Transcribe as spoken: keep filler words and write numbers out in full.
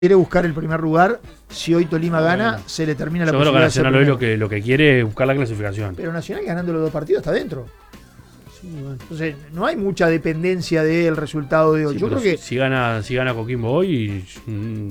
quiere buscar el primer lugar. Si hoy Tolima gana, bueno, se le termina la yo posibilidad. Yo creo que Nacional hoy lo que, lo que quiere es buscar la clasificación. Pero Nacional ganando los dos partidos está dentro. Sí, bueno. Entonces, no hay mucha dependencia del resultado de hoy. Sí, yo creo que si gana, si gana Coquimbo hoy.